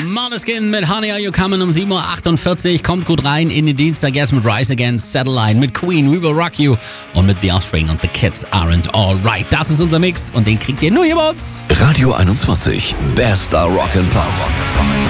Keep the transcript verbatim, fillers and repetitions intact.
Måneskin mit Honey Are You Coming um sieben Uhr achtundvierzig. Kommt gut rein in den Dienstag jetzt mit Rise Against Satellite, mit Queen, We Will Rock You und mit The Offspring und The Kids Aren't Alright. Das ist unser Mix und den kriegt ihr nur hier bei uns. Radio einundzwanzig, bester Rock'n'Pop.